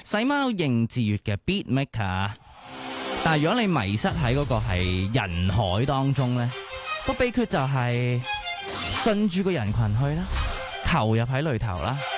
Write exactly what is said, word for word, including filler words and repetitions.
細貓認字粵嘅 Beatmaker， 但係如果你迷失喺嗰個係人海當中呢，個秘訣就係順住個人群去啦，投入喺裏頭啦。